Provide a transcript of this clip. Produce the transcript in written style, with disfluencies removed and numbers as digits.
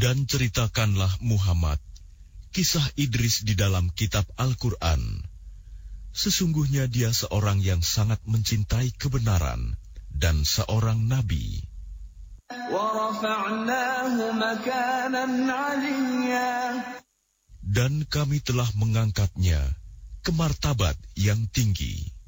Dan ceritakanlah Muhammad kisah Idris di dalam kitab Al-Quran. Sesungguhnya dia seorang yang sangat mencintai kebenaran dan seorang nabi. Dan kami telah mengangkatnya ke martabat yang tinggi.